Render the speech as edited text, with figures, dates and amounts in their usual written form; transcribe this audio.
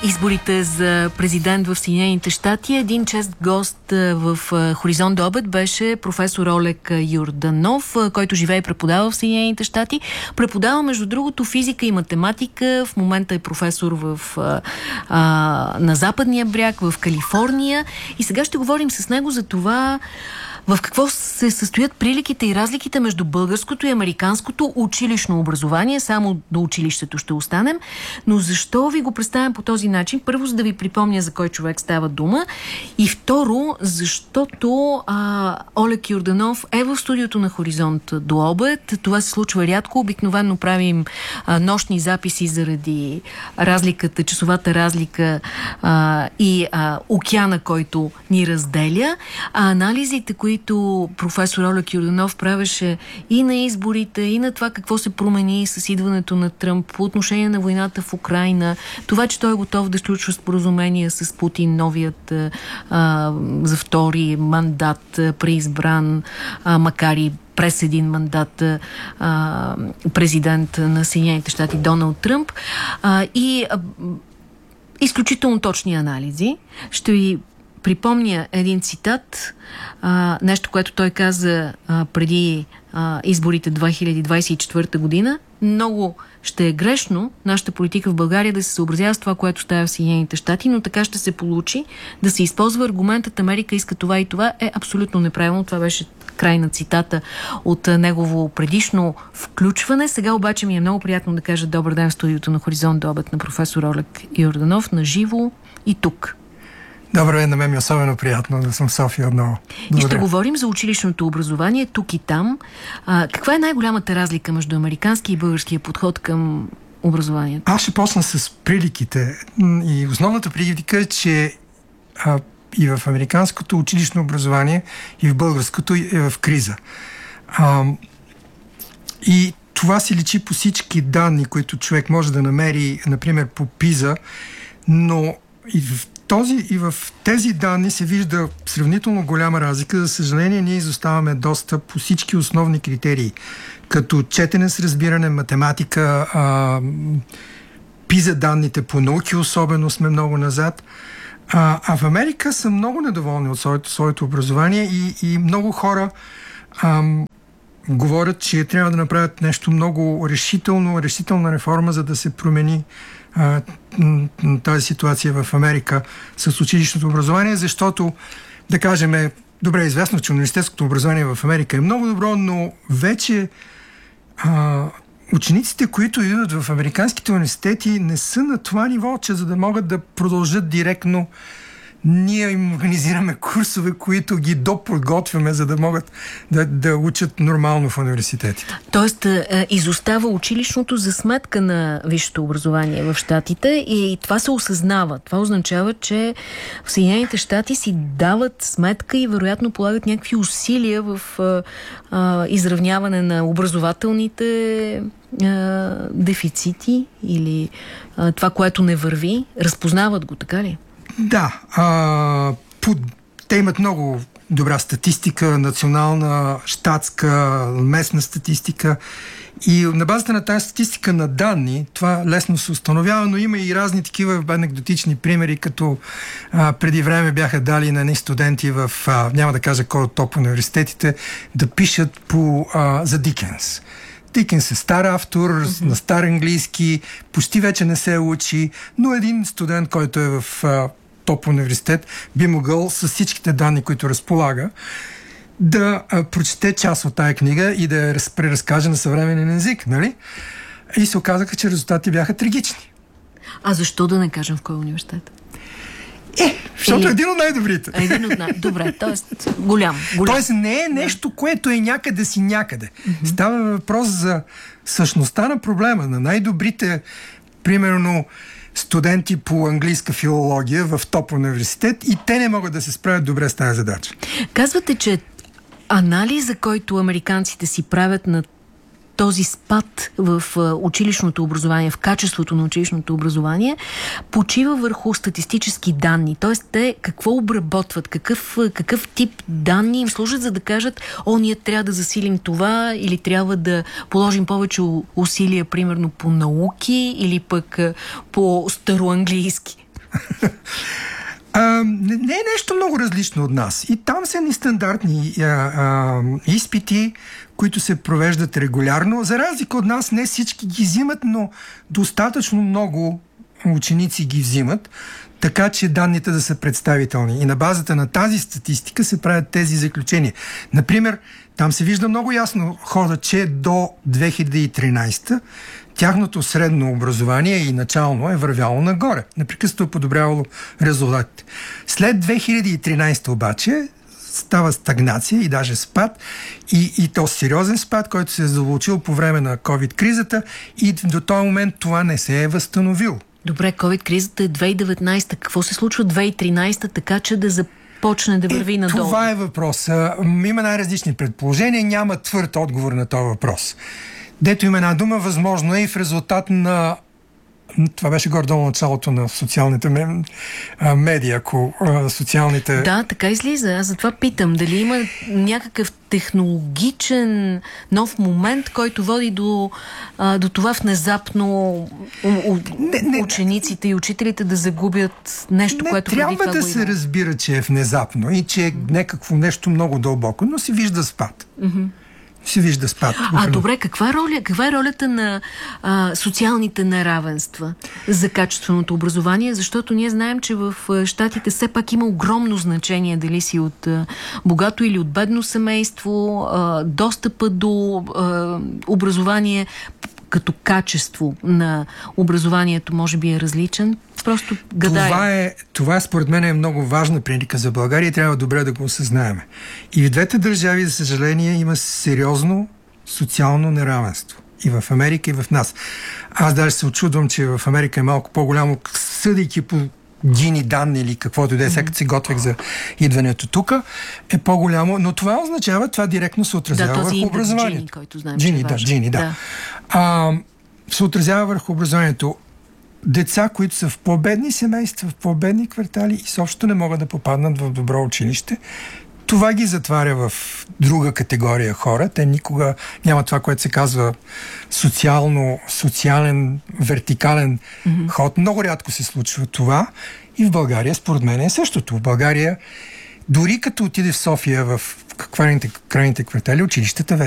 Изборите за президент в Съединените щати. Един чест гост в Хоризонт до обед беше професор Олег Йорданов, който живее и преподава в Съединените щати. Преподава, между другото, физика и математика. В момента е професор на Западния бряг, в Калифорния. И сега ще говорим с него за това в какво се състоят приликите и разликите между българското и американското училищно образование. Само до училището ще останем. Но защо ви го представям по този начин? Първо, за да ви припомня за кой човек става дума. И второ, защото Олег Йорданов е в студиото на Хоризонт до обед. Това се случва рядко. Обикновено правим нощни записи заради разликата, часовата разлика и океана, който ни разделя. А анализите, които професор Олег Йорданов правеше и на изборите, и на това какво се промени с идването на Тръмп по отношение на войната в Украйна, това, че той е готов да сключва споразумения с Путин, новият за втори мандат преизбран, макар и през един мандат президент на Съединените щати Доналд Тръмп, и изключително точни анализи. Ще ви припомня един цитат, нещо, което той каза преди изборите 2024 година. Много ще е грешно нашата политика в България да се съобразява с това, което става в Съединените щати, но така ще се получи. Да се използва аргументът Америка иска това и това е абсолютно неправилно. Това беше край на цитата от негово предишно включване. Сега обаче ми е много приятно да кажа добър ден в студиото на Хоризонт до обед на професор Олег Йорданов, на живо и тук. Добър ден, на мен ми е особено приятно да съм в София отново. И ще говорим за училищното образование тук и там. Каква е най-голямата разлика между американски и българския подход към образованието? Аз ще почна с приликите. И основната прилика е, че и в американското училищно образование, и в българското е в криза. И това се личи по всички данни, които човек може да намери, например по ПИЗа, но и в тези данни се вижда сравнително голяма разлика. За съжаление, ние изоставаме доста по всички основни критерии, като четене с разбиране, математика, ПИЗа данните по науки особено сме много назад. А в Америка са много недоволни от своето образование и много хора говорят, че трябва да направят нещо много решителна реформа, за да се промени тази ситуация в Америка с училищното образование, защото, да кажем, добре известно, че университетското образование в Америка е много добро, но вече учениците, които идват в американските университети, не са на това ниво, че за да могат да продължат директно. Ние им организираме курсове, които ги доподготвяме, за да могат да учат нормално в университетите. Тоест, изостава училищното за сметка на висшето образование в щатите и това се осъзнава. Това означава, че в Съединените щати си дават сметка и вероятно полагат някакви усилия в изравняване на образователните дефицити или това, което не върви. Разпознават го, така ли? Да, те имат много добра статистика, национална, щатска, местна статистика и на базата на тази статистика на данни, това лесно се установява, но има и разни такива анекдотични примери, като преди време бяха дали на едни студенти няма да кажа кой от топ университетите, да пишат за Дикенс. Дикенс е стар автор, на стар английски, почти вече не се учи, но един студент, който е в топ университет, би могъл с всичките данни, които разполага, да прочете част от тая книга и да я преразкаже на съвременен език, нали? И се оказаха, че резултатите бяха трагични. А защо да не кажем в кой университет? Защото е един от най-добрите. Добре, т.е. голям. Тоест не е нещо, което е някъде си някъде. Става въпрос за същността на проблема, на най-добрите, примерно, студенти по английска филология в топ университет и те не могат да се справят добре с тази задача. Казвате, че анализа, който американците си правят на този спад в училищното образование, в качеството на училищното образование, почива върху статистически данни. Тоест, те какво обработват, какъв тип данни им служат, за да кажат, ние трябва да засилим това или трябва да положим повече усилия, примерно по науки или пък по староанглийски. Не е нещо много различно от нас. И там са нестандартни изпити, които се провеждат регулярно. За разлика от нас, не всички ги взимат, но достатъчно много ученици ги взимат, така че данните да са представителни. И на базата на тази статистика се правят тези заключения. Например, там се вижда много ясно хода, че до 2013 тяхното средно образование и начално е вървяло нагоре. Непрекъснато е подобрявало резултатите. След 2013 обаче става стагнация и даже спад. И то сериозен спад, който се е задълбочил по време на COVID-кризата и до този момент това не се е възстановило. Добре, COVID-кризата е 2019. Какво се случва 2013, така че да започне да върви надолу? Това е въпросът. Има най-различни предположения. Няма твърд отговор на този въпрос. Дето има една дума, възможно е и в резултат на... Това беше горе-долу началото на социалните медии, ако социалните... Да, така излиза. Аз затова питам, дали има някакъв технологичен нов момент, който води до това внезапно учениците и учителите да загубят нещо, което преди това трябва да се разбира, че е внезапно и че е някакво нещо много дълбоко, но се вижда спад. Се вижда спад. Добре, каква е ролята на социалните неравенства за качественото образование? Защото ние знаем, че в Щатите все пак има огромно значение дали си от богато или от бедно семейство, достъпа до образование като качество на образованието може би е различен. Просто гадае. Това според мен е много важна прилика за България и трябва добре да го осъзнаем. И в двете държави, за съжаление, има сериозно социално неравенство. И в Америка, и в нас. Аз даже се очудвам, че в Америка е малко по-голямо, съдейки по Gini данни или каквото да е, сега се готвех за идването тук, е по-голямо, но това означава, това директно се отразява върху образованието. Gini, който знаем, Gini, да. Се отразява върху образованието. Деца, които са в по-бедни семейства, в по-бедни квартали и също не могат да попаднат в добро училище, това ги затваря в друга категория хора. Те никога няма това, което се казва социален, вертикален ход. Много рядко се случва това. И в България, според мен, е същото. В България, дори като отиде в София в крайните квартали, училищата